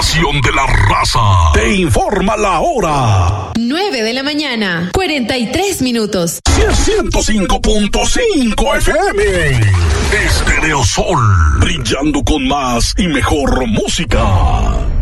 estación de la raza. Te informa la hora. 9 de la mañana, 43 minutos. 105.5 FM. Estéreo Sol, brillando con más y mejor música.